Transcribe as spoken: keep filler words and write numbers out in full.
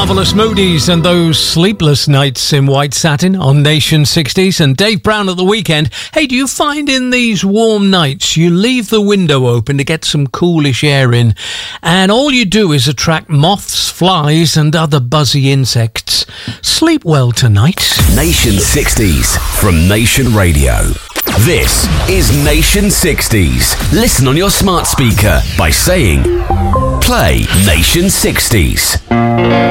Marvellous Moody's and those sleepless nights in white satin on Nation sixties. And Dave Brown at the weekend. Hey, do you find in these warm nights you leave the window open to get some coolish air in, and all you do is attract moths, flies and other buzzy insects? Sleep well tonight. Nation sixties from Nation Radio. This is Nation sixties. Listen on your smart speaker by saying, play Nation sixties.